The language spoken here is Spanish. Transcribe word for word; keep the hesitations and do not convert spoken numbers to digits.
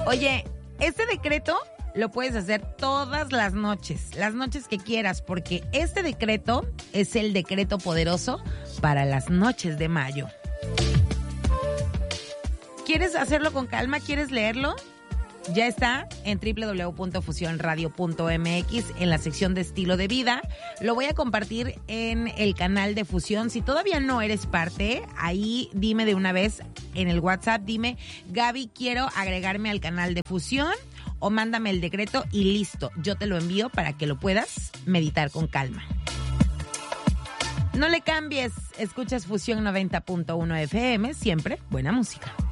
Oye, este decreto lo puedes hacer todas las noches, las noches que quieras, porque este decreto es el decreto poderoso para las noches de mayo. ¿Quieres hacerlo con calma? ¿Quieres leerlo? Ya está en doble u doble u doble u punto fusión radio punto m x en la sección de estilo de vida. Lo voy a compartir en el canal de Fusión. Si todavía no eres parte, ahí dime de una vez en el WhatsApp, dime, Gaby, quiero agregarme al canal de Fusión, o mándame el decreto y listo, yo te lo envío para que lo puedas meditar con calma. No le cambies, escuchas Fusión noventa punto uno F M, siempre buena música.